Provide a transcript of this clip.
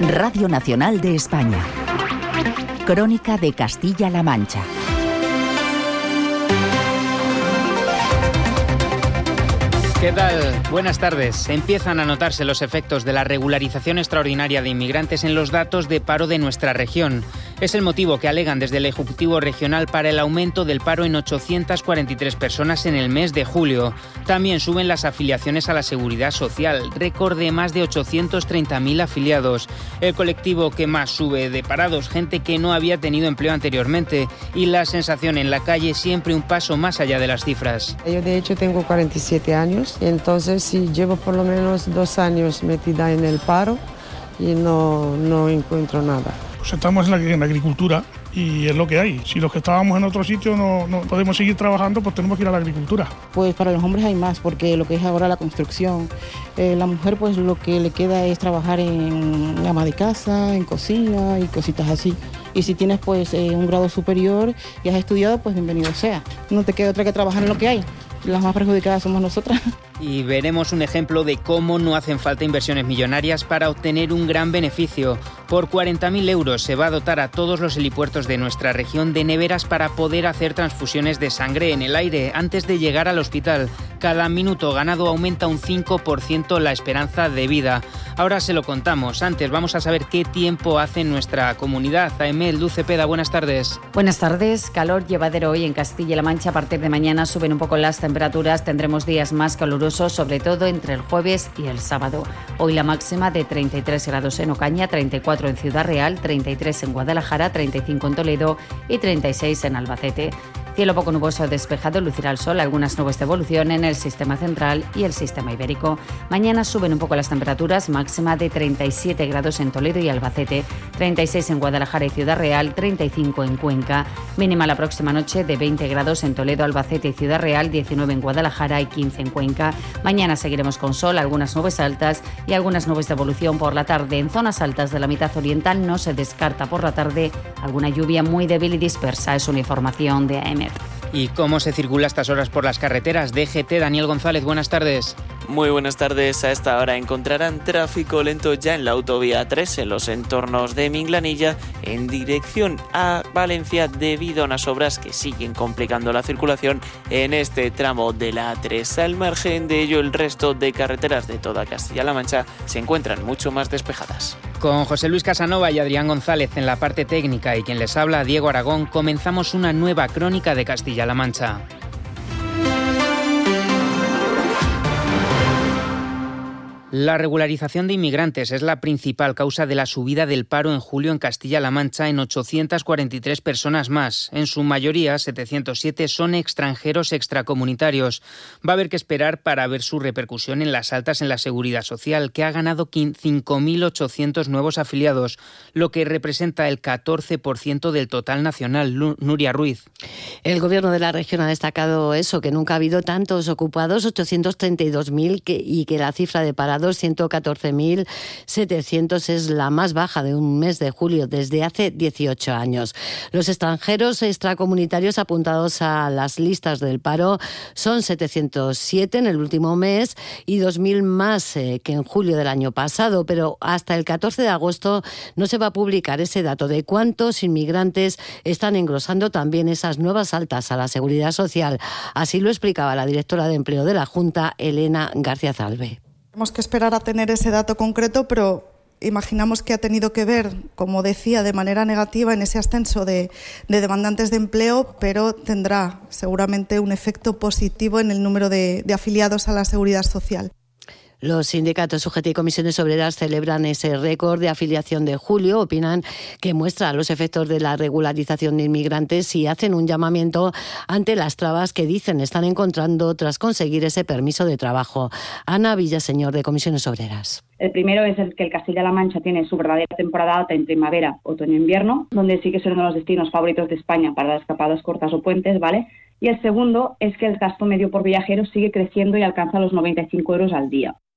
Radio Nacional de España. Crónica de Castilla-La Mancha. ¿Qué tal? Buenas tardes. Empiezan a notarse los efectos de la regularización extraordinaria de inmigrantes en los datos de paro de nuestra región. Es el motivo que alegan desde el Ejecutivo Regional para el aumento del paro en 843 personas en el mes de julio. También suben las afiliaciones a la Seguridad Social, récord de más de 830.000 afiliados. El colectivo que más sube de parados, gente que no había tenido empleo anteriormente, y la sensación en la calle siempre un paso más allá de las cifras. Yo de hecho tengo 47 años, entonces sí llevo por lo menos 2 años metida en el paro y no encuentro nada. Pues estamos en la agricultura y es lo que hay. Si los que estábamos en otro sitio no podemos seguir trabajando, pues tenemos que ir a la agricultura. Pues para los hombres hay más, porque lo que es ahora la construcción, la mujer pues lo que le queda es trabajar en ama de casa, en cocina y cositas así. Y si tienes pues un grado superior y has estudiado, pues bienvenido sea. No te queda otra que trabajar en lo que hay. Las más perjudicadas somos nosotras. Y veremos un ejemplo de cómo no hacen falta inversiones millonarias para obtener un gran beneficio. Por 40.000 euros se va a dotar a todos los helipuertos de nuestra región de neveras para poder hacer transfusiones de sangre en el aire antes de llegar al hospital. Cada minuto ganado aumenta un 5% la esperanza de vida. Ahora se lo contamos. Antes vamos a saber qué tiempo hace en nuestra comunidad. Aimel Lucepeda, buenas tardes. Buenas tardes. Calor llevadero hoy en Castilla-La Mancha. A partir de mañana suben un poco las temperaturas. Tendremos días más calurosos, sobre todo entre el jueves y el sábado. Hoy la máxima de 33 grados en Ocaña, 34 en Ciudad Real, 33 en Guadalajara, 35 en Toledo y 36 en Albacete. Cielo poco nuboso despejado, lucirá el sol, algunas nubes de evolución en el sistema central y el sistema ibérico. Mañana suben un poco las temperaturas, máxima de 37 grados en Toledo y Albacete, 36 en Guadalajara y Ciudad Real, 35 en Cuenca. Mínima la próxima noche de 20 grados en Toledo, Albacete y Ciudad Real, 19 en Guadalajara y 15 en Cuenca. Mañana seguiremos con sol, algunas nubes altas y algunas nubes de evolución por la tarde. En zonas altas de la mitad oriental no se descarta por la tarde alguna lluvia muy débil y dispersa. Es una información de AM. ¿Y cómo se circula a estas horas por las carreteras? DGT, Daniel González, buenas tardes. Muy buenas tardes. A esta hora encontrarán tráfico lento ya en la autovía 3 en los entornos de Minglanilla en dirección a Valencia debido a unas obras que siguen complicando la circulación en este tramo de la A3. Al margen de ello, el resto de carreteras de toda Castilla-La Mancha se encuentran mucho más despejadas. Con José Luis Casanova y Adrián González en la parte técnica y quien les habla, Diego Aragón, comenzamos una nueva crónica de Castilla-La Mancha. La regularización de inmigrantes es la principal causa de la subida del paro en julio en Castilla-La Mancha en 843 personas más. En su mayoría, 707 son extranjeros extracomunitarios. Va a haber que esperar para ver su repercusión en las altas en la Seguridad Social, que ha ganado 5.800 nuevos afiliados, lo que representa el 14% del total nacional. Nuria Ruiz. El Gobierno de la región ha destacado eso, que nunca ha habido tantos ocupados, 832.000, y que la cifra de parados 114.700 es la más baja de un mes de julio desde hace 18 años. Los extranjeros extracomunitarios apuntados a las listas del paro son 707 en el último mes y 2.000 más que en julio del año pasado, pero hasta el 14 de agosto no se va a publicar ese dato de cuántos inmigrantes están engrosando también esas nuevas altas a la Seguridad Social. Así lo explicaba la directora de Empleo de la Junta, Elena García Zalbe. Tenemos que esperar a tener ese dato concreto, pero imaginamos que ha tenido que ver, como decía, de manera negativa en ese ascenso de demandantes de empleo, pero tendrá seguramente un efecto positivo en el número de afiliados a la Seguridad Social. Los sindicatos UGT y comisiones obreras celebran ese récord de afiliación de julio, opinan que muestra los efectos de la regularización de inmigrantes y hacen un llamamiento ante las trabas que dicen están encontrando tras conseguir ese permiso de trabajo. Ana Villaseñor, de comisiones obreras. El primero es el que el Castilla-La Mancha tiene su verdadera temporada alta en primavera, otoño e invierno, donde sí que son uno de los destinos favoritos de España para las escapadas cortas o puentes, ¿vale? Y el segundo es que el gasto medio por viajero sigue creciendo y alcanza los 95 euros al día.